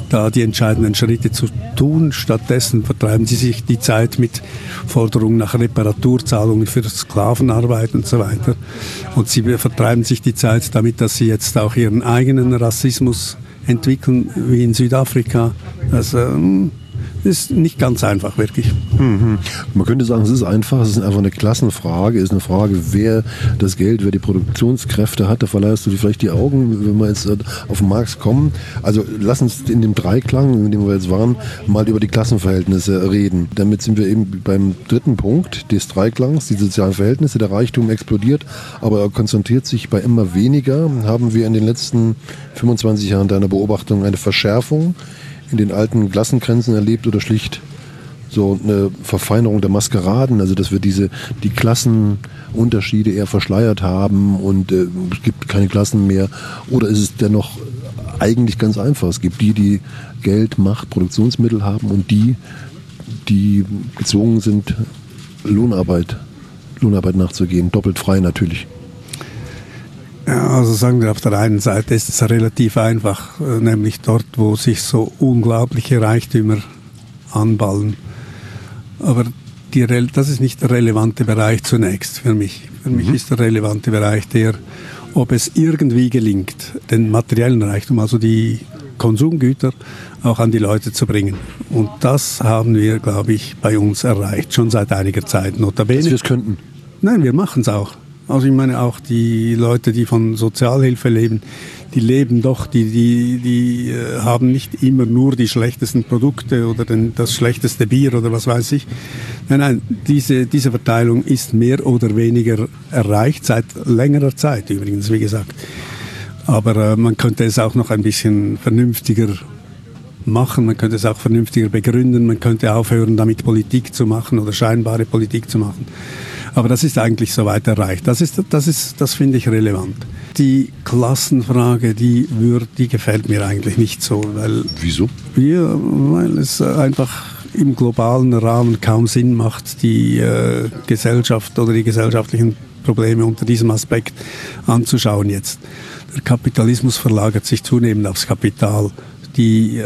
da die entscheidenden Schritte zu tun. Stattdessen vertreiben sie sich die Zeit mit Forderungen nach Reparaturzahlungen für Sklavenarbeit und so weiter. Und sie vertreiben sich die Zeit damit, dass sie jetzt auch ihren eigenen Rassismus entwickeln, wie in Südafrika. Also ist nicht ganz einfach, wirklich. Man könnte sagen, es ist einfach, es ist einfach eine Klassenfrage, es ist eine Frage, wer das Geld, wer die Produktionskräfte hat. Da verleihst du dir vielleicht die Augen, wenn wir jetzt auf den Markt kommen. Also lass uns in dem Dreiklang, in dem wir jetzt waren, mal über die Klassenverhältnisse reden. Damit sind wir eben beim dritten Punkt des Dreiklangs, die sozialen Verhältnisse. Der Reichtum explodiert, aber er konzentriert sich bei immer weniger. Haben wir in den letzten 25 Jahren deiner Beobachtung eine Verschärfung in den alten Klassengrenzen erlebt oder schlicht so eine Verfeinerung der Maskeraden, also dass wir die Klassenunterschiede eher verschleiert haben und es gibt keine Klassen mehr, oder ist es dennoch eigentlich ganz einfach? Es gibt die Geld, Macht, Produktionsmittel haben und die gezwungen sind, Lohnarbeit nachzugehen, doppelt frei natürlich. Ja, also sagen wir, auf der einen Seite ist es relativ einfach, nämlich dort, wo sich so unglaubliche Reichtümer anballen. Aber das ist nicht der relevante Bereich zunächst für mich. Für mich ist der relevante Bereich der, ob es irgendwie gelingt, den materiellen Reichtum, also die Konsumgüter, auch an die Leute zu bringen. Und das haben wir, glaube ich, bei uns erreicht, schon seit einiger Zeit. Notabene. Dass wir es könnten? Nein, wir machen es auch. Also ich meine auch die Leute, die von Sozialhilfe leben, die leben doch, die haben nicht immer nur die schlechtesten Produkte oder das schlechteste Bier oder was weiß ich. Nein, diese Verteilung ist mehr oder weniger erreicht, seit längerer Zeit übrigens, wie gesagt. Aber man könnte es auch noch ein bisschen vernünftiger machen, man könnte es auch vernünftiger begründen, man könnte aufhören, damit Politik zu machen oder scheinbare Politik zu machen. Aber das ist eigentlich soweit erreicht. Das finde ich relevant. Die Klassenfrage, die gefällt mir eigentlich nicht so. Wieso? Ja, weil es einfach im globalen Rahmen kaum Sinn macht, die Gesellschaft oder die gesellschaftlichen Probleme unter diesem Aspekt anzuschauen jetzt. Der Kapitalismus verlagert sich zunehmend aufs Kapital. Die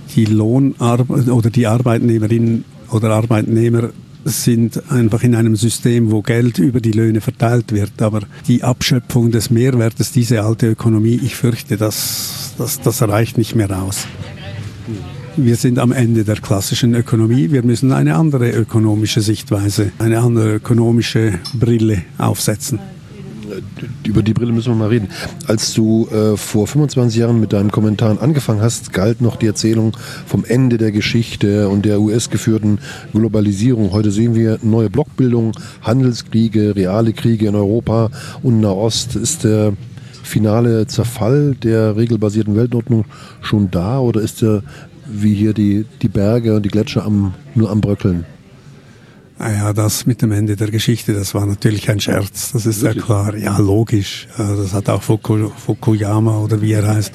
oder die Arbeitnehmerinnen oder Arbeitnehmer sind einfach in einem System, wo Geld über die Löhne verteilt wird. Aber die Abschöpfung des Mehrwertes, diese alte Ökonomie, ich fürchte, das reicht nicht mehr aus. Wir sind am Ende der klassischen Ökonomie. Wir müssen eine andere ökonomische Sichtweise, eine andere ökonomische Brille aufsetzen. Über die Brille müssen wir mal reden. Als du vor 25 Jahren mit deinen Kommentaren angefangen hast, galt noch die Erzählung vom Ende der Geschichte und der US-geführten Globalisierung. Heute sehen wir neue Blockbildungen, Handelskriege, reale Kriege in Europa und Nahost. Ist der finale Zerfall der regelbasierten Weltordnung schon da oder ist der, wie hier die Berge und die Gletscher nur am Bröckeln? Naja, das mit dem Ende der Geschichte, das war natürlich ein Scherz, das ist ja klar. Ja, logisch. Das hat auch Fukuyama oder wie er heißt,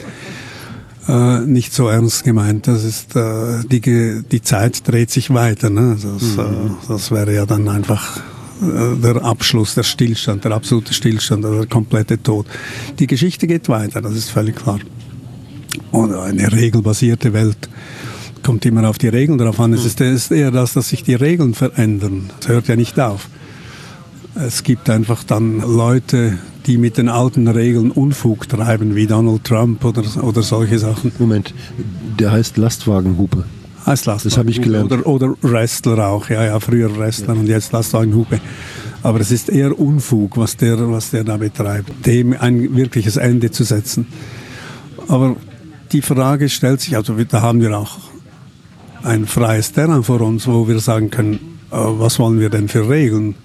nicht so ernst gemeint. Das ist, die Zeit dreht sich weiter. Ne? Das wäre ja dann einfach der Abschluss, der Stillstand, der absolute Stillstand, der komplette Tod. Die Geschichte geht weiter, das ist völlig klar. Und eine regelbasierte Welt kommt immer auf die Regeln drauf an. Es ist eher das, dass sich die Regeln verändern. Das hört ja nicht auf. Es gibt einfach dann Leute, die mit den alten Regeln Unfug treiben, wie Donald Trump oder solche Sachen. Moment, der heißt Lastwagenhupe. Heißt Lastwagenhupe. Das habe ich gelernt. Oder Wrestler auch, ja, früher Wrestler und jetzt Lastwagenhupe. Aber es ist eher Unfug, was der da betreibt, dem ein wirkliches Ende zu setzen. Aber die Frage stellt sich, also da haben wir auch ein freies Terrain vor uns, wo wir sagen können, was wollen wir denn für Regeln?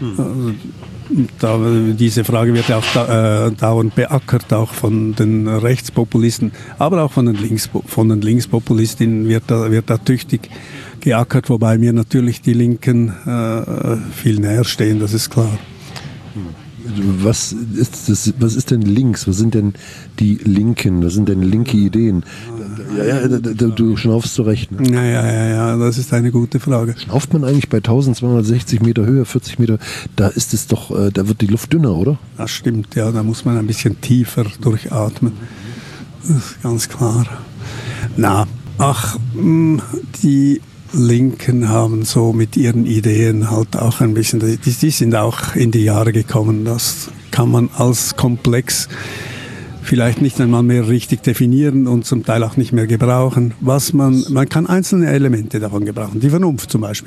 Diese Frage wird ja auch dauernd beackert, auch von den Rechtspopulisten, aber auch von den Linkspopulistinnen wird da tüchtig geackert, wobei mir natürlich die Linken viel näher stehen, das ist klar. Was ist denn links? Was sind denn die Linken? Was sind denn linke Ideen? Ja, du schnaufst zurecht. Ne? Ja, das ist eine gute Frage. Schnauft man eigentlich bei 1260 Meter Höhe, 40 Meter, da ist es doch, da wird die Luft dünner, oder? Das stimmt, ja, da muss man ein bisschen tiefer durchatmen. Das ist ganz klar. Die Linken haben so mit ihren Ideen halt auch ein bisschen, die sind auch in die Jahre gekommen. Das kann man als komplex vielleicht nicht einmal mehr richtig definieren und zum Teil auch nicht mehr gebrauchen. Man kann einzelne Elemente davon gebrauchen. Die Vernunft zum Beispiel.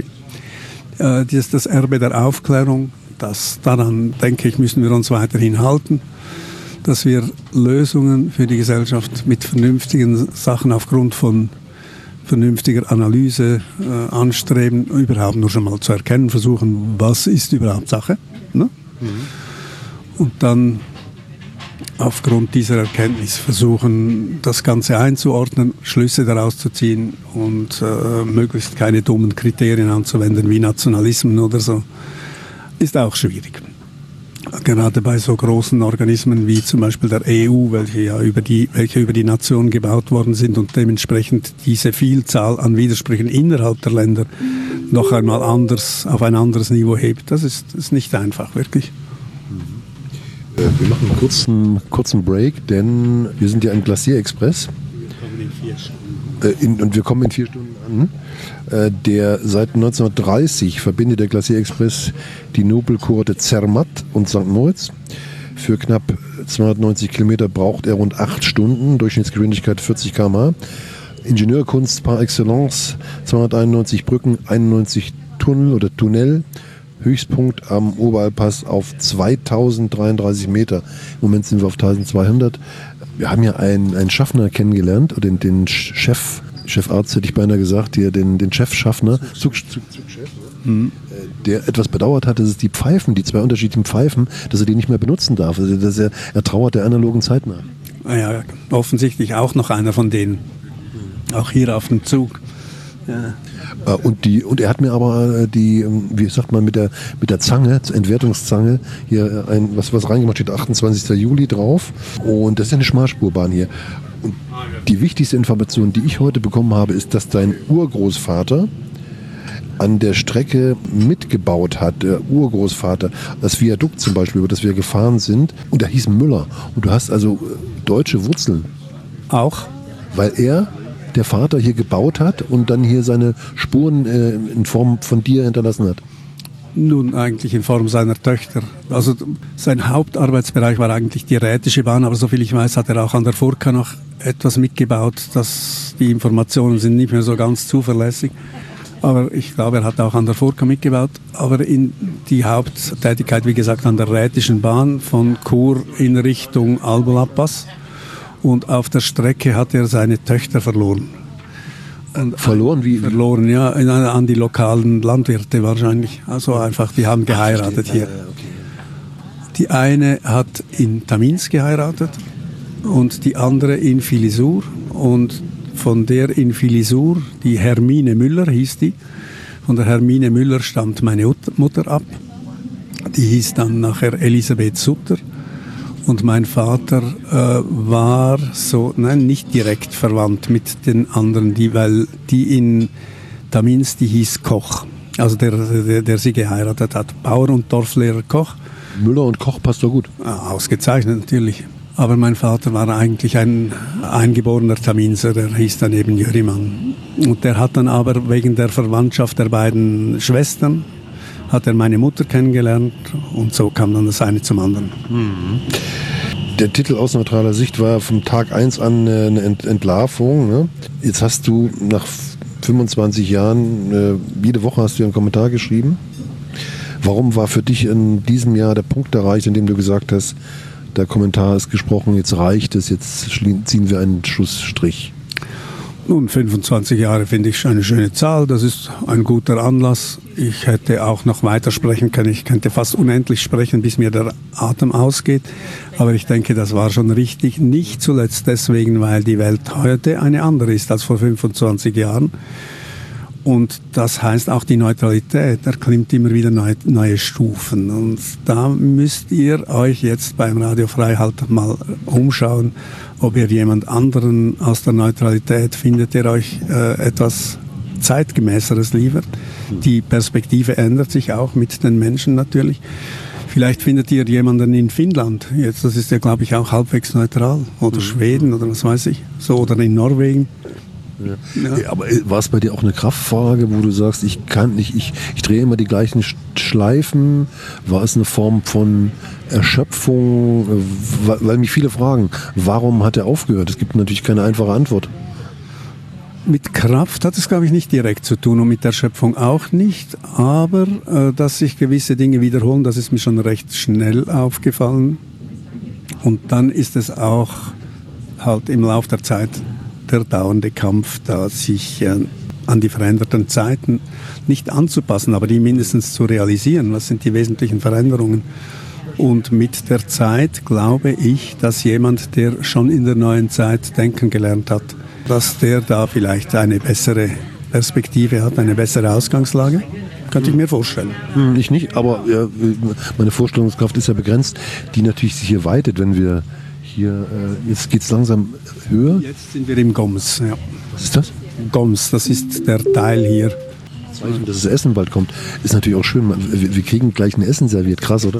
Das Erbe der Aufklärung, daran denke ich, müssen wir uns weiterhin halten, dass wir Lösungen für die Gesellschaft mit vernünftigen Sachen aufgrund von vernünftiger Analyse anstreben, überhaupt nur schon mal zu erkennen, versuchen, was ist überhaupt Sache. Ne? Und dann aufgrund dieser Erkenntnis versuchen, das Ganze einzuordnen, Schlüsse daraus zu ziehen und möglichst keine dummen Kriterien anzuwenden wie Nationalismen oder so, ist auch schwierig. Gerade bei so großen Organismen wie zum Beispiel der EU, welche über die Nation gebaut worden sind und dementsprechend diese Vielzahl an Widersprüchen innerhalb der Länder noch einmal auf ein anderes Niveau hebt. Das ist nicht einfach, wirklich. Wir machen einen kurzen Break, denn wir sind ja im Glacier Express. Wir kommen in 4 Stunden. Und wir kommen in 4 Stunden an. Der seit 1930 verbindet der Glacier Express die Nobelkurorte Zermatt und St. Moritz. Für knapp 290 Kilometer braucht er rund 8 Stunden, Durchschnittsgeschwindigkeit 40 km/h. Ingenieurkunst par excellence, 291 Brücken, 91 Tunnel. Höchstpunkt am Oberalpass auf 2033 Meter. Im Moment sind wir auf 1200. Wir haben ja einen Schaffner kennengelernt, oder den Chefarzt hätte ich beinahe gesagt, hier den Chefschaffner, Zugchef, der etwas bedauert hat, dass es die 2 unterschiedlichen Pfeifen, dass er die nicht mehr benutzen darf. Also dass er trauert der analogen Zeit nach. Ja, offensichtlich auch noch einer von denen. Auch hier auf dem Zug. Ja. Und er hat mir aber wie sagt man, mit der Zange, Entwertungszange, hier was reingemacht, steht 28. Juli drauf. Und das ist eine Schmalspurbahn hier. Und die wichtigste Information, die ich heute bekommen habe, ist, dass dein Urgroßvater an der Strecke mitgebaut hat, der Urgroßvater, das Viadukt zum Beispiel, über das wir gefahren sind. Und der hieß Müller. Und du hast also deutsche Wurzeln. Auch? Weil der Vater hier gebaut hat und dann hier seine Spuren in Form von dir hinterlassen hat? Nun, eigentlich in Form seiner Töchter. Also sein Hauptarbeitsbereich war eigentlich die Rätische Bahn, aber soviel ich weiß, hat er auch an der Furka noch etwas mitgebaut. Die Informationen sind nicht mehr so ganz zuverlässig. Aber ich glaube, er hat auch an der Furka mitgebaut. Aber in die Haupttätigkeit, wie gesagt, an der Rätischen Bahn von Chur in Richtung Albulapass. Und auf der Strecke hat er seine Töchter verloren. Verloren wie? Verloren, ja, an die lokalen Landwirte wahrscheinlich. Also einfach, die haben geheiratet hier. Okay. Die eine hat in Tamins geheiratet und die andere in Filisur. Und von der in Filisur, die Hermine Müller hieß die, von der Hermine Müller stammt meine Mutter ab. Die hieß dann nachher Elisabeth Sutter. Und mein Vater war nicht direkt verwandt mit den anderen, weil die in Tamins, die hieß Koch, also der sie geheiratet hat. Bauer und Dorflehrer Koch. Müller und Koch passt doch gut. Ausgezeichnet natürlich. Aber mein Vater war eigentlich ein eingeborener Taminser, der hieß dann eben Jürimann. Und der hat dann aber wegen der Verwandtschaft der beiden Schwestern, hat er meine Mutter kennengelernt und so kam dann das eine zum anderen. Der Titel aus neutraler Sicht war vom Tag 1 an eine Entlarvung. Ne? Jetzt hast du nach 25 Jahren, jede Woche hast du einen Kommentar geschrieben. Warum war für dich in diesem Jahr der Punkt erreicht, in dem du gesagt hast, der Kommentar ist gesprochen, jetzt reicht es, jetzt ziehen wir einen Schlussstrich? Nun, 25 Jahre finde ich eine schöne Zahl, das ist ein guter Anlass. Ich hätte auch noch weiter sprechen können, ich könnte fast unendlich sprechen, bis mir der Atem ausgeht. Aber ich denke, das war schon richtig, nicht zuletzt deswegen, weil die Welt heute eine andere ist als vor 25 Jahren. Und das heißt auch die Neutralität erklimmt immer wieder neue Stufen. Und da müsst ihr euch jetzt beim Radio Frei halt mal umschauen, ob ihr jemand anderen aus der Neutralität findet, der euch etwas Zeitgemäßeres liefert. Die Perspektive ändert sich auch mit den Menschen natürlich. Vielleicht findet ihr jemanden in Finnland. Jetzt, das ist ja, glaube ich, auch halbwegs neutral. Oder Schweden oder was weiß ich. So, oder in Norwegen. Ja. Aber war es bei dir auch eine Kraftfrage, wo du sagst, ich drehe immer die gleichen Schleifen? War es eine Form von Erschöpfung? Weil mich viele fragen, warum hat er aufgehört? Es gibt natürlich keine einfache Antwort. Mit Kraft hat es, glaube ich, nicht direkt zu tun und mit Erschöpfung auch nicht. Aber dass sich gewisse Dinge wiederholen, das ist mir schon recht schnell aufgefallen. Und dann ist es auch halt im Laufe der Zeit der dauernde Kampf, da sich an die veränderten Zeiten nicht anzupassen, aber die mindestens zu realisieren. Was sind die wesentlichen Veränderungen? Und mit der Zeit glaube ich, dass jemand, der schon in der neuen Zeit denken gelernt hat, dass der da vielleicht eine bessere Perspektive hat, eine bessere Ausgangslage. Könnte ich mir vorstellen. Ich nicht, aber ja, meine Vorstellungskraft ist ja begrenzt, die natürlich sich hier weitet, wenn wir hier, jetzt geht es langsam höher. Jetzt sind wir im Goms, ja. Was ist das? Goms, das ist der Teil hier. Zeichen, dass das Essen bald kommt. Ist natürlich auch schön, wir kriegen gleich ein Essen serviert, krass, oder?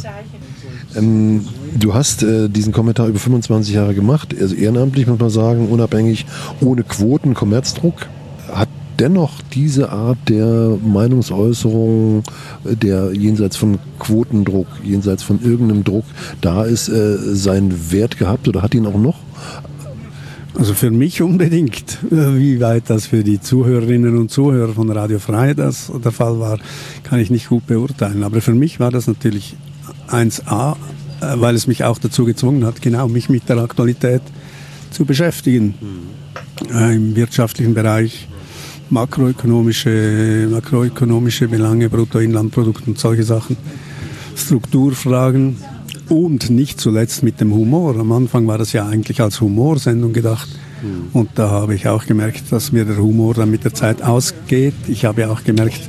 Du hast diesen Kommentar über 25 Jahre gemacht, also ehrenamtlich muss man sagen, unabhängig, ohne Quoten, Kommerzdruck. Hat dennoch diese Art der Meinungsäußerung, der jenseits von Quotendruck, jenseits von irgendeinem Druck da ist, seinen Wert gehabt oder hat ihn auch noch? Also für mich unbedingt. Wie weit das für die Zuhörerinnen und Zuhörer von Radio Frei das der Fall war, kann ich nicht gut beurteilen. Aber für mich war das natürlich 1A, weil es mich auch dazu gezwungen hat, genau mich mit der Aktualität zu beschäftigen. Im wirtschaftlichen Bereich, makroökonomische Belange, Bruttoinlandprodukt und solche Sachen, Strukturfragen und nicht zuletzt mit dem Humor. Am Anfang war das ja eigentlich als Humorsendung gedacht. Und da habe ich auch gemerkt, dass mir der Humor dann mit der Zeit ausgeht. Ich habe auch gemerkt,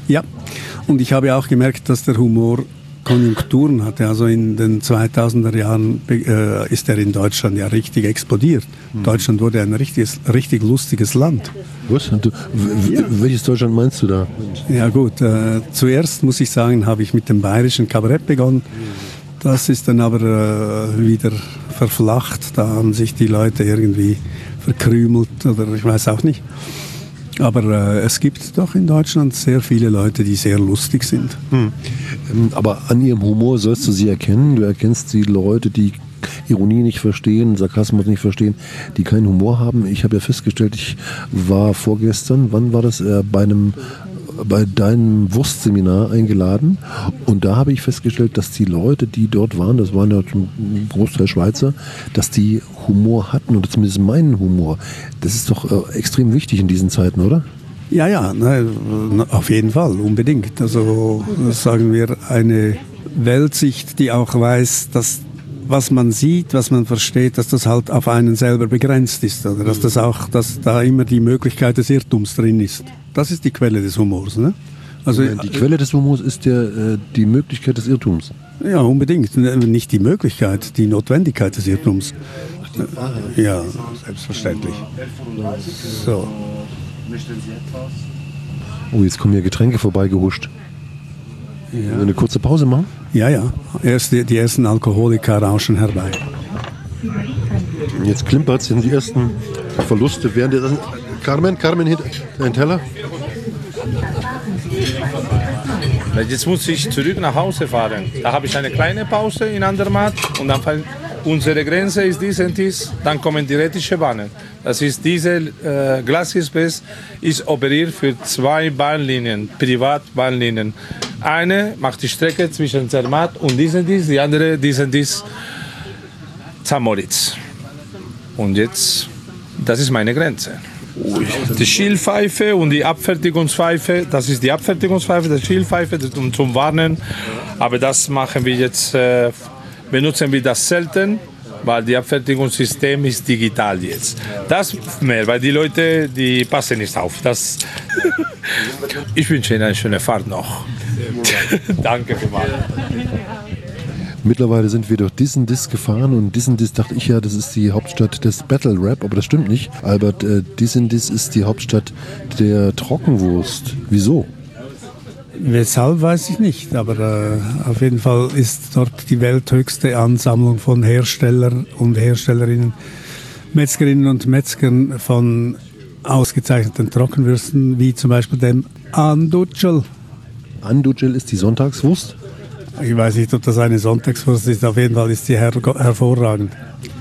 dass der Humor Konjunkturen hatte. Also in den 2000er Jahren ist er in Deutschland ja richtig explodiert. Deutschland wurde ein richtig lustiges Land. Was? Welches Deutschland meinst du da? Ja gut, zuerst muss ich sagen, habe ich mit dem bayerischen Kabarett begonnen. Das ist dann aber wieder verflacht. Da haben sich die Leute irgendwie verkrümelt oder ich weiß auch nicht. Aber es gibt doch in Deutschland sehr viele Leute, die sehr lustig sind. Aber an ihrem Humor sollst du sie erkennen. Du erkennst die Leute, die Ironie nicht verstehen, Sarkasmus nicht verstehen, die keinen Humor haben. Ich habe ja festgestellt, ich war vorgestern, wann war das, bei deinem Wurstseminar eingeladen und da habe ich festgestellt, dass die Leute, die dort waren, das waren ja zum Großteil Schweizer, dass die Humor hatten oder zumindest meinen Humor. Das ist doch extrem wichtig in diesen Zeiten, oder? Ja, auf jeden Fall, unbedingt. Also sagen wir eine Weltsicht, die auch weiß, dass was man sieht, was man versteht, dass das halt auf einen selber begrenzt ist oder dass da immer die Möglichkeit des Irrtums drin ist. Das ist die Quelle des Humors, ne? Also die Quelle des Humors ist die Möglichkeit des Irrtums. Ja, unbedingt. Nicht die Möglichkeit, die Notwendigkeit des Irrtums. Ja, selbstverständlich. So. Oh, jetzt kommen hier Getränke vorbeigehuscht. Ja. Eine kurze Pause machen? Ja. Die ersten Alkoholiker rauschen herbei. Jetzt klimpert es in die ersten Verluste. Während der Carmen, ein Teller. Jetzt muss ich zurück nach Hause fahren. Da habe ich eine kleine Pause in Andermatt und dann unsere Grenze ist dies und dies. Dann kommen die rätische Bahnen. Das ist diese Glasexpress ist operiert für 2 Bahnlinien, Privatbahnlinien. Eine macht die Strecke zwischen Zermatt und dies und dies, die andere dies und dies Zamoritz. Und jetzt, das ist meine Grenze. Die Schielpfeife und die Abfertigungspfeife, das ist die Abfertigungspfeife, die Schielpfeife zum Warnen. Aber das machen wir jetzt, benutzen wir das selten, weil das Abfertigungssystem ist digital jetzt. Das mehr, weil die Leute, die passen nicht auf. Ich wünsche Ihnen eine schöne Fahrt noch. Danke vielmals. Mittlerweile sind wir durch Disendiss gefahren und Disendiss dachte ich ja, das ist die Hauptstadt des Battle Rap, aber das stimmt nicht. Albert, Disendiss ist die Hauptstadt der Trockenwurst. Wieso? Weshalb weiß ich nicht, aber auf jeden Fall ist dort die welthöchste Ansammlung von Herstellern und Herstellerinnen, Metzgerinnen und Metzgern von ausgezeichneten Trockenwürsten, wie zum Beispiel dem Andutschel. Andutschel ist die Sonntagswurst? Ich weiß nicht, ob das eine Sonntagswurst ist, auf jeden Fall ist sie hervorragend.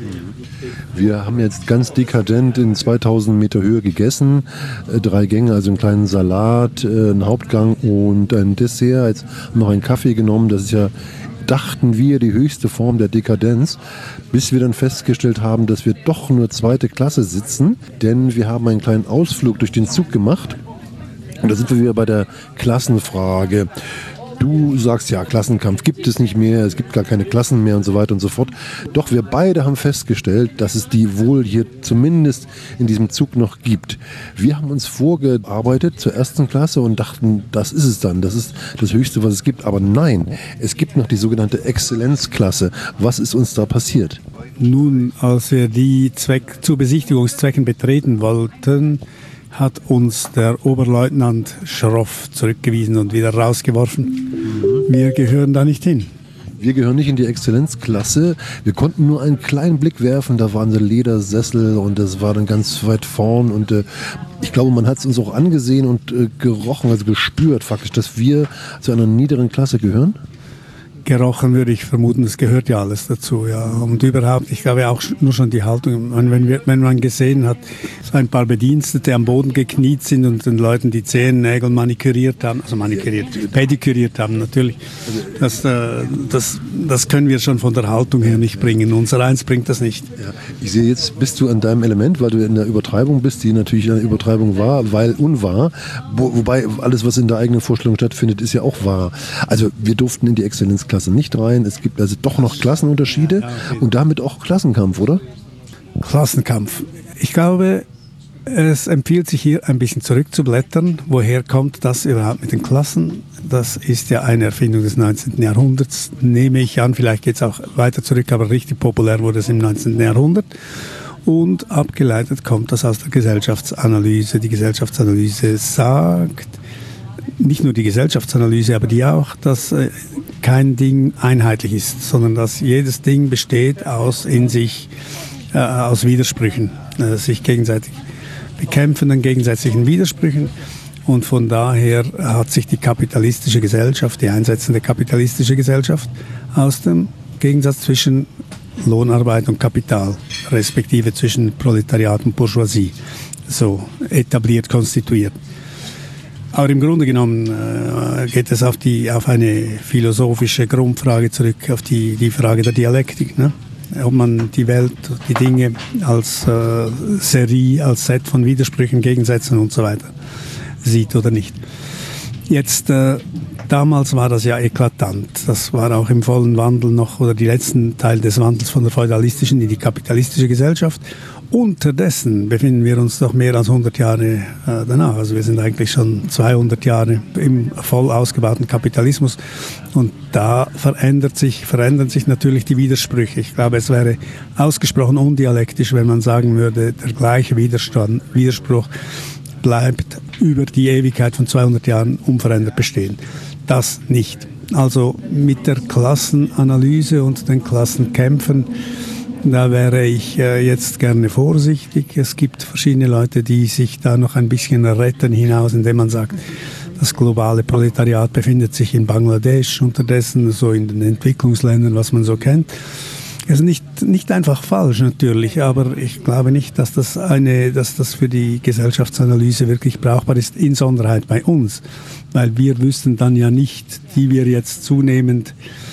Wir haben jetzt ganz dekadent in 2000 Meter Höhe gegessen. 3 Gänge, also einen kleinen Salat, einen Hauptgang und ein Dessert. Jetzt noch einen Kaffee genommen. Das ist ja, dachten wir, die höchste Form der Dekadenz, bis wir dann festgestellt haben, dass wir doch nur 2. Klasse sitzen. Denn wir haben einen kleinen Ausflug durch den Zug gemacht. Und da sind wir wieder bei der Klassenfrage. Du sagst, ja, Klassenkampf gibt es nicht mehr, es gibt gar keine Klassen mehr und so weiter und so fort. Doch wir beide haben festgestellt, dass es die wohl hier zumindest in diesem Zug noch gibt. Wir haben uns vorgearbeitet zur 1. Klasse und dachten, das ist es dann, das ist das Höchste, was es gibt. Aber nein, es gibt noch die sogenannte Exzellenzklasse. Was ist uns da passiert? Nun, als wir die zu Besichtigungszwecken betreten wollten, hat uns der Oberleutnant schroff zurückgewiesen und wieder rausgeworfen. Wir gehören da nicht hin. Wir gehören nicht in die Exzellenzklasse. Wir konnten nur einen kleinen Blick werfen. Da waren so Ledersessel und das war dann ganz weit vorn. Und ich glaube, man hat es uns auch angesehen und gerochen, also gespürt faktisch, dass wir zu einer niederen Klasse gehören. Gerochen würde ich vermuten, das gehört ja alles dazu. Ja. Und überhaupt, ich glaube auch nur schon die Haltung, wenn man gesehen hat, so ein paar Bedienstete am Boden gekniet sind und den Leuten die Zehennägel pediküriert haben natürlich, das können wir schon von der Haltung her nicht bringen. Unser Eins bringt das nicht. Ja. Ich sehe, jetzt bist du an deinem Element, weil du in der Übertreibung bist, die natürlich eine Übertreibung war, weil unwahr. Wobei alles, was in der eigenen Vorstellung stattfindet, ist ja auch wahr. Also wir durften in die Exzellenzklasse nicht rein. Es gibt also doch noch Klassenunterschiede und damit auch Klassenkampf, oder? Klassenkampf. Ich glaube, es empfiehlt sich hier ein bisschen zurückzublättern. Woher kommt das überhaupt mit den Klassen? Das ist ja eine Erfindung des 19. Jahrhunderts, nehme ich an. Vielleicht geht es auch weiter zurück, aber richtig populär wurde es im 19. Jahrhundert. Und abgeleitet kommt das aus der Gesellschaftsanalyse. Die Gesellschaftsanalyse sagt, nicht nur die Gesellschaftsanalyse, aber die auch, dass kein Ding einheitlich ist, sondern dass jedes Ding besteht aus Widersprüchen, sich gegenseitig bekämpfenden gegenseitigen Widersprüchen. Und von daher hat sich die kapitalistische Gesellschaft, die einsetzende kapitalistische Gesellschaft, aus dem Gegensatz zwischen Lohnarbeit und Kapital, respektive zwischen Proletariat und Bourgeoisie, so etabliert, konstituiert. Aber im Grunde genommen geht es auf eine philosophische Grundfrage zurück, auf die Frage der Dialektik. Ne? Ob man die Welt, die Dinge als Serie, als Set von Widersprüchen, Gegensätzen und so weiter sieht oder nicht. Jetzt, damals war das ja eklatant. Das war auch im vollen Wandel noch, oder die letzten Teil des Wandels von der feudalistischen in die kapitalistische Gesellschaft. Unterdessen befinden wir uns doch mehr als 100 Jahre danach. Also wir sind eigentlich schon 200 Jahre im voll ausgebauten Kapitalismus. Und da verändern sich natürlich die Widersprüche. Ich glaube, es wäre ausgesprochen undialektisch, wenn man sagen würde, der gleiche Widerspruch bleibt über die Ewigkeit von 200 Jahren unverändert bestehen. Das nicht. Also mit der Klassenanalyse und den Klassenkämpfen, da wäre ich jetzt gerne vorsichtig. Es gibt verschiedene Leute, die sich da noch ein bisschen retten hinaus, indem man sagt, das globale Proletariat befindet sich in Bangladesch, unterdessen so in den Entwicklungsländern, was man so kennt. Das ist nicht einfach falsch natürlich, aber ich glaube nicht, dass das für die Gesellschaftsanalyse wirklich brauchbar ist, insonderheit bei uns, weil wir wüssten dann ja nicht, die wir jetzt zunehmend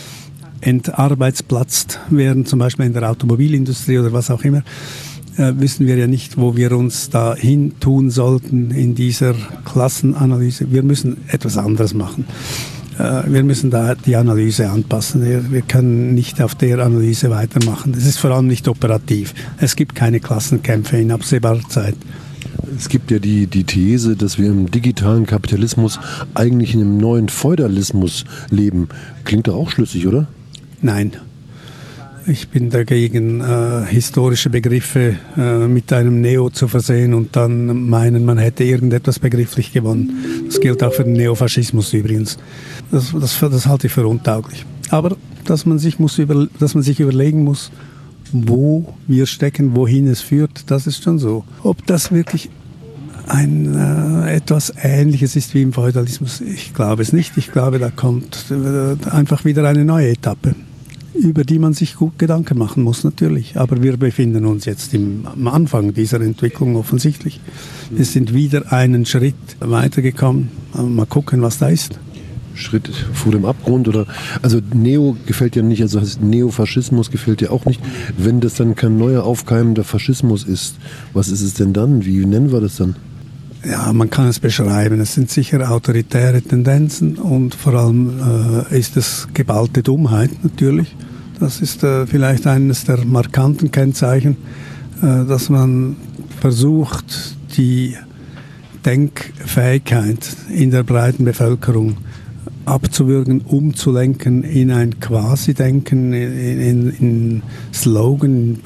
entarbeitsplatzt werden, zum Beispiel in der Automobilindustrie oder was auch immer, wissen wir ja nicht, wo wir uns da hin tun sollten in dieser Klassenanalyse. Wir müssen etwas anderes machen. Wir müssen da die Analyse anpassen. Wir können nicht auf der Analyse weitermachen. Das ist vor allem nicht operativ. Es gibt keine Klassenkämpfe in absehbarer Zeit. Es gibt ja die These, dass wir im digitalen Kapitalismus eigentlich in einem neuen Feudalismus leben. Klingt doch auch schlüssig, oder? Nein. Ich bin dagegen, historische Begriffe mit einem Neo zu versehen und dann meinen, man hätte irgendetwas begrifflich gewonnen. Das gilt auch für den Neofaschismus übrigens. Das halte ich für untauglich. Aber dass man sich überlegen muss, wo wir stecken, wohin es führt, das ist schon so. Ob das wirklich etwas Ähnliches ist wie im Feudalismus. Ich glaube es nicht. Ich glaube, da kommt einfach wieder eine neue Etappe, über die man sich gut Gedanken machen muss, natürlich. Aber wir befinden uns jetzt am Anfang dieser Entwicklung offensichtlich. Wir sind wieder einen Schritt weitergekommen. Mal gucken, was da ist. Schritt vor dem Abgrund oder, also Neo gefällt ja nicht, also Neofaschismus gefällt ja auch nicht. Wenn das dann kein neuer aufkeimender Faschismus ist, was ist es denn dann? Wie nennen wir das dann? Ja, man kann es beschreiben. Es sind sicher autoritäre Tendenzen und vor allem ist es geballte Dummheit natürlich. Das ist vielleicht eines der markanten Kennzeichen, dass man versucht, die Denkfähigkeit in der breiten Bevölkerung abzuwürgen, umzulenken in ein Quasi-Denken, in Slogan,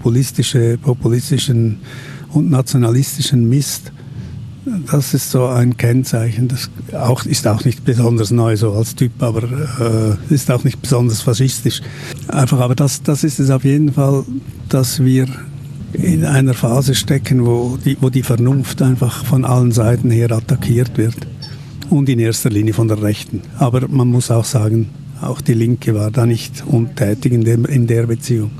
populistischen und nationalistischen Mist. Das ist so ein Kennzeichen. Das ist auch nicht besonders neu so als Typ, aber ist auch nicht besonders faschistisch. Einfach, aber das ist es auf jeden Fall, dass wir in einer Phase stecken, wo die Vernunft einfach von allen Seiten her attackiert wird. Und in erster Linie von der Rechten. Aber man muss auch sagen, auch die Linke war da nicht untätig in der Beziehung.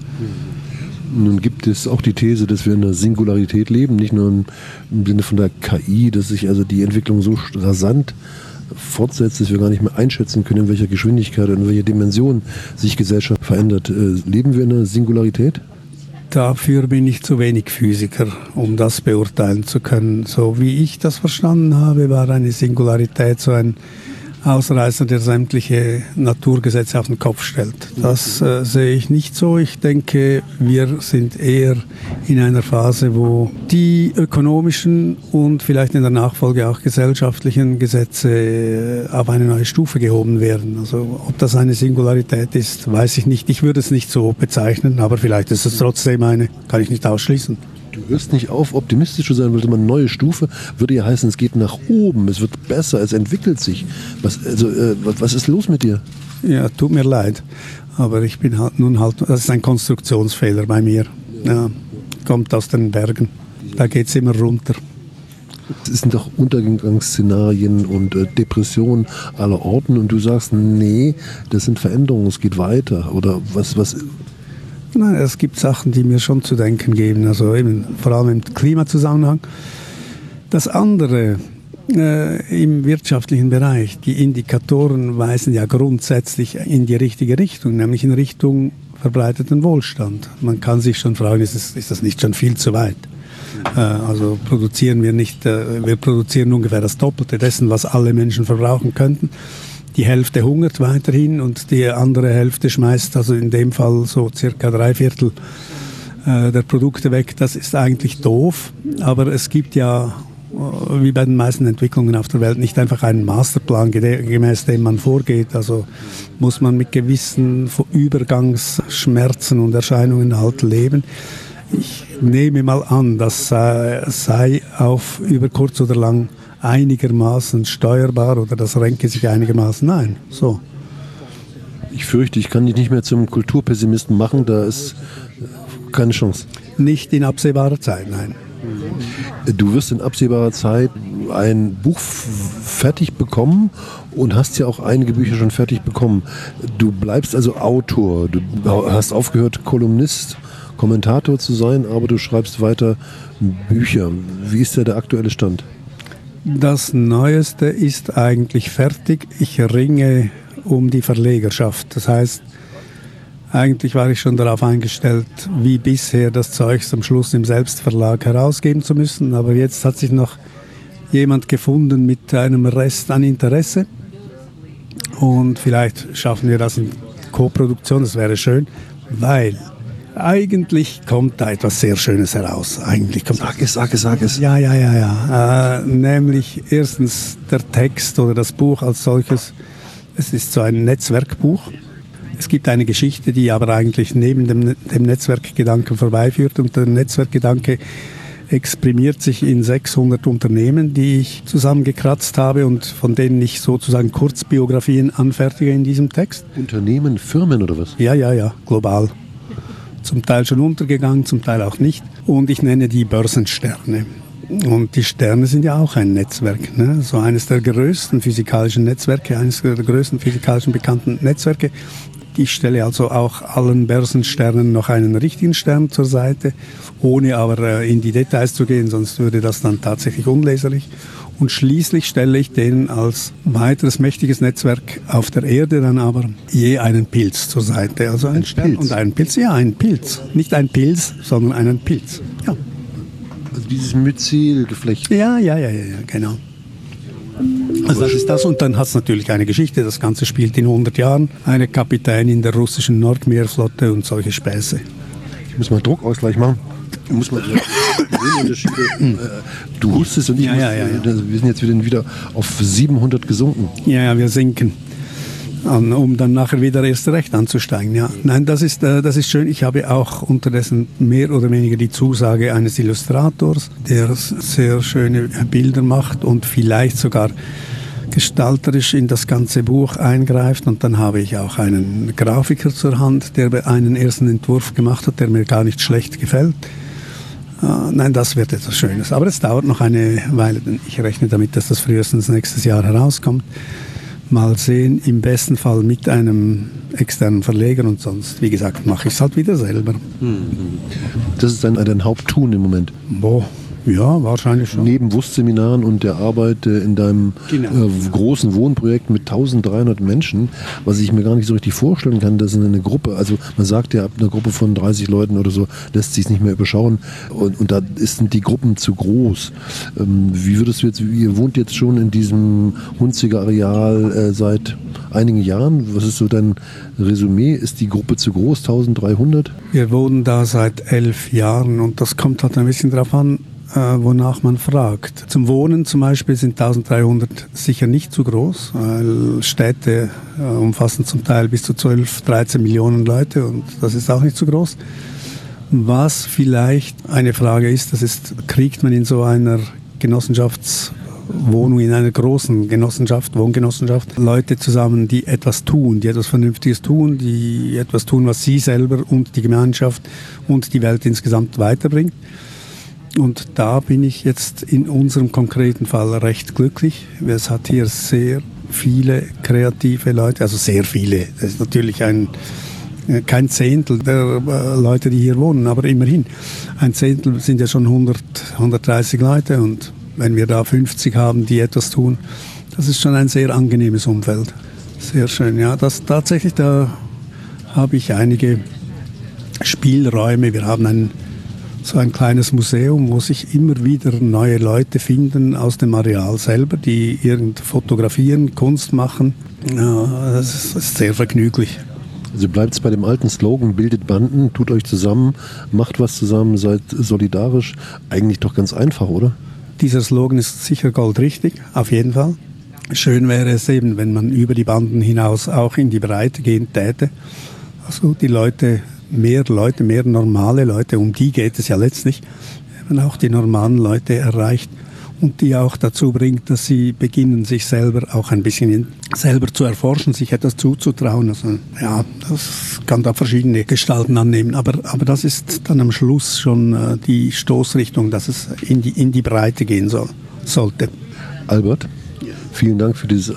Nun gibt es auch die These, dass wir in einer Singularität leben, nicht nur im Sinne von der KI, dass sich also die Entwicklung so rasant fortsetzt, dass wir gar nicht mehr einschätzen können, in welcher Geschwindigkeit und in welcher Dimension sich Gesellschaft verändert. Leben wir in einer Singularität? Dafür bin ich zu wenig Physiker, um das beurteilen zu können. So wie ich das verstanden habe, war eine Singularität so ein Ausreißer, der sämtliche Naturgesetze auf den Kopf stellt. Das sehe ich nicht so. Ich denke, wir sind eher in einer Phase, wo die ökonomischen und vielleicht in der Nachfolge auch gesellschaftlichen Gesetze auf eine neue Stufe gehoben werden. Also ob das eine Singularität ist, weiß ich nicht. Ich würde es nicht so bezeichnen, aber vielleicht ist es trotzdem eine, kann ich nicht ausschließen. Du hörst nicht auf, optimistisch zu sein, weil man eine neue Stufe würde ja heißen, es geht nach oben, es wird besser, es entwickelt sich. Was ist los mit dir? Ja, tut mir leid, aber ich bin das ist ein Konstruktionsfehler bei mir. Ja, kommt aus den Bergen, da geht es immer runter. Es sind doch Untergangsszenarien und Depressionen aller Orten und du sagst, nee, das sind Veränderungen, es geht weiter. Oder was? Nein, es gibt Sachen, die mir schon zu denken geben, also eben vor allem im Klimazusammenhang. Das andere im wirtschaftlichen Bereich, die Indikatoren weisen ja grundsätzlich in die richtige Richtung, nämlich in Richtung verbreiteten Wohlstand. Man kann sich schon fragen, ist das nicht schon viel zu weit? Also produzieren wir nicht, wir produzieren ungefähr das Doppelte dessen, was alle Menschen verbrauchen könnten. Die Hälfte hungert weiterhin und die andere Hälfte schmeißt also in dem Fall so circa 3/4 der Produkte weg. Das ist eigentlich doof, aber es gibt ja, wie bei den meisten Entwicklungen auf der Welt, nicht einfach einen Masterplan, gemäß dem man vorgeht. Also muss man mit gewissen Übergangsschmerzen und Erscheinungen halt leben. Ich nehme mal an, das sei auf über kurz oder lang einigermaßen steuerbar oder das renke sich einigermaßen ein. So. Ich fürchte, ich kann dich nicht mehr zum Kulturpessimisten machen, da ist keine Chance. Nicht in absehbarer Zeit, nein. Du wirst in absehbarer Zeit ein Buch fertig bekommen und hast ja auch einige Bücher schon fertig bekommen. Du bleibst also Autor, du hast aufgehört, Kolumnist, Kommentator zu sein, aber du schreibst weiter Bücher. Wie ist der aktuelle Stand? Das Neueste ist eigentlich fertig. Ich ringe um die Verlegerschaft. Das heißt, eigentlich war ich schon darauf eingestellt, wie bisher das Zeug am Schluss im Selbstverlag herausgeben zu müssen. Aber jetzt hat sich noch jemand gefunden mit einem Rest an Interesse. Und vielleicht schaffen wir das in Koproduktion, das wäre schön, weil eigentlich kommt da etwas sehr Schönes heraus. Sag es. Ja. Nämlich erstens der Text oder das Buch als solches. Es ist so ein Netzwerkbuch. Es gibt eine Geschichte, die aber eigentlich neben dem Netzwerkgedanken vorbeiführt. Und der Netzwerkgedanke exprimiert sich in 600 Unternehmen, die ich zusammengekratzt habe und von denen ich sozusagen Kurzbiografien anfertige in diesem Text. Unternehmen, Firmen oder was? Ja, global. Zum Teil schon untergegangen, zum Teil auch nicht. Und ich nenne die Börsensterne. Und die Sterne sind ja auch ein Netzwerk, ne? So eines der größten physikalischen Netzwerke, eines der größten physikalischen bekannten Netzwerke. Ich stelle also auch allen Börsensternen noch einen richtigen Stern zur Seite, ohne aber in die Details zu gehen, sonst würde das dann tatsächlich unleserlich. Und schließlich stelle ich denen als weiteres mächtiges Netzwerk auf der Erde dann aber je einen Pilz zur Seite. Also ein Stern und einen Pilz. Ja, ein Pilz. Nicht ein Pilz, sondern einen Pilz. Ja. Also dieses Myzel-Geflecht. Ja, genau. Also das ist das. Und dann hat es natürlich eine Geschichte. Das Ganze spielt in 100 Jahren. Eine Kapitänin der russischen Nordmeerflotte und solche Späße. Ich muss mal Druckausgleich machen. Ich muss mal Unterschiede. Du hustest und ich wir sind jetzt wieder auf 700 gesunken. Ja, wir sinken. Um dann nachher wieder erst recht anzusteigen. Ja. Nein, das ist schön. Ich habe auch unterdessen mehr oder weniger die Zusage eines Illustrators, der sehr schöne Bilder macht und vielleicht sogar gestalterisch in das ganze Buch eingreift. Und dann habe ich auch einen Grafiker zur Hand, der einen ersten Entwurf gemacht hat, der mir gar nicht schlecht gefällt. Nein, das wird etwas Schönes. Aber es dauert noch eine Weile, denn ich rechne damit, dass das frühestens nächstes Jahr herauskommt. Mal sehen, im besten Fall mit einem externen Verleger und sonst, wie gesagt, mache ich es halt wieder selber. Das ist dann dein Haupttun im Moment? Boah. Ja, wahrscheinlich schon. Neben WUST-Seminaren und der Arbeit in deinem großen Wohnprojekt mit 1300 Menschen, was ich mir gar nicht so richtig vorstellen kann, das ist eine Gruppe, also man sagt ja, ab einer Gruppe von 30 Leuten oder so lässt sich es nicht mehr überschauen und da sind die Gruppen zu groß. Wie würdest du jetzt, ihr wohnt jetzt schon in diesem Hunziger Areal seit einigen Jahren, was ist so dein Resümee? Ist die Gruppe zu groß, 1300? Wir wohnen da seit 11 Jahren und das kommt halt ein bisschen drauf an, wonach man fragt. Zum Wohnen zum Beispiel sind 1300 sicher nicht zu groß, weil Städte umfassen zum Teil bis zu 12, 13 Millionen Leute und das ist auch nicht zu groß. Was vielleicht eine Frage ist, kriegt man in so einer Genossenschaftswohnung, in einer großen Genossenschaft, Wohngenossenschaft, Leute zusammen, die etwas tun, die etwas Vernünftiges tun, die etwas tun, was sie selber und die Gemeinschaft und die Welt insgesamt weiterbringt. Und da bin ich jetzt in unserem konkreten Fall recht glücklich. Es hat hier sehr viele kreative Leute, also sehr viele. Das ist natürlich kein Zehntel der Leute, die hier wohnen, aber immerhin. Ein Zehntel sind ja schon 130 Leute und wenn wir da 50 haben, die etwas tun, das ist schon ein sehr angenehmes Umfeld. Sehr schön, ja. Tatsächlich, da habe ich einige Spielräume. Wir haben so ein kleines Museum, wo sich immer wieder neue Leute finden aus dem Areal selber, die irgend fotografieren, Kunst machen. Ja, das ist sehr vergnüglich. Also bleibt es bei dem alten Slogan, bildet Banden, tut euch zusammen, macht was zusammen, seid solidarisch. Eigentlich doch ganz einfach, oder? Dieser Slogan ist sicher goldrichtig, auf jeden Fall. Schön wäre es eben, wenn man über die Banden hinaus auch in die Breite gehen täte. Also die mehr normale Leute, um die geht es ja letztlich, wenn auch die normalen Leute erreicht und die auch dazu bringt, dass sie beginnen, sich selber auch ein bisschen selber zu erforschen, sich etwas zuzutrauen. Also ja, das kann da verschiedene Gestalten annehmen, aber das ist dann am Schluss schon die Stoßrichtung, dass es in die Breite gehen sollte. Albert, vielen Dank für dieses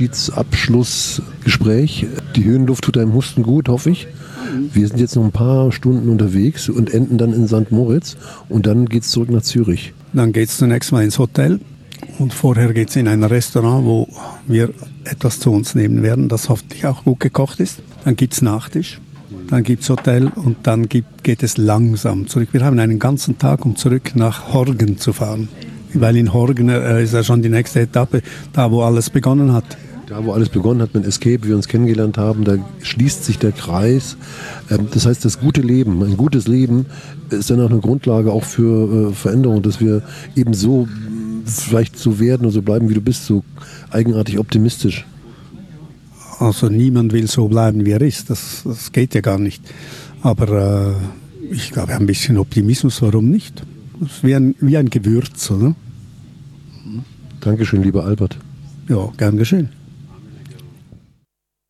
Abschlussgespräch. Die Höhenluft tut einem Husten gut, hoffe ich. Wir sind jetzt noch ein paar Stunden unterwegs und enden dann in St. Moritz und dann geht es zurück nach Zürich. Dann geht es zunächst mal ins Hotel und vorher geht es in ein Restaurant, wo wir etwas zu uns nehmen werden, das hoffentlich auch gut gekocht ist. Dann gibt es Nachtisch, dann gibt es Hotel und dann geht es langsam zurück. Wir haben einen ganzen Tag, um zurück nach Horgen zu fahren, weil in Horgen ist ja schon die nächste Etappe, da wo alles begonnen hat. Da, wo alles begonnen hat mit Escape, wie wir uns kennengelernt haben, da schließt sich der Kreis. Das heißt, das gute Leben, ein gutes Leben ist dann auch eine Grundlage auch für Veränderung, dass wir eben so vielleicht so werden und so bleiben, wie du bist, so eigenartig optimistisch. Also niemand will so bleiben, wie er ist. Das geht ja gar nicht. Aber ich glaube, ein bisschen Optimismus, warum nicht? Das ist wie ein Gewürz, oder? Dankeschön, lieber Albert. Ja, gern geschehen.